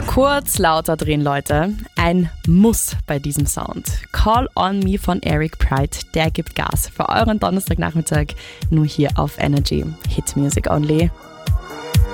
Kurz lauter drehen, Leute. Ein Muss bei diesem Sound. Call on Me von Eric Prydz, der gibt Gas für euren Donnerstagnachmittag nur hier auf Energy. Hit Music Only.